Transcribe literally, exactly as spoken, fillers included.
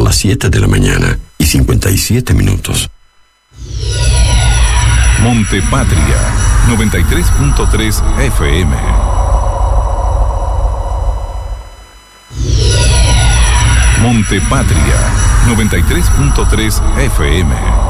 las siete de la mañana y cincuenta y siete minutos. Montepatria, noventa y tres punto tres F M. Montepatria, noventa y tres punto tres F M.